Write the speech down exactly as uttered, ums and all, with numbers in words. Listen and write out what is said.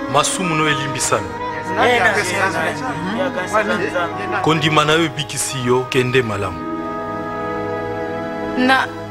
masumu no elimbisami kondima na yo bikisi yo kende malamu na